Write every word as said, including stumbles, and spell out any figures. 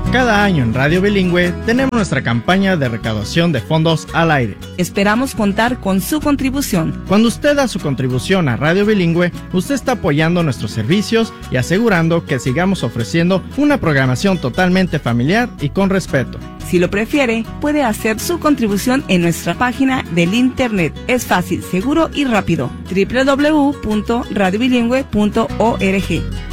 Cada año en Radio Bilingüe tenemos nuestra campaña de recaudación de fondos al aire. Esperamos contar con su contribución. Cuando usted da su contribución a Radio Bilingüe, usted está apoyando nuestros servicios y asegurando que sigamos ofreciendo una programación totalmente familiar y con respeto. Si lo prefiere, puede hacer su contribución en nuestra página del internet. Es fácil, seguro y rápido. doble u doble u doble u punto radio bilingüe punto org.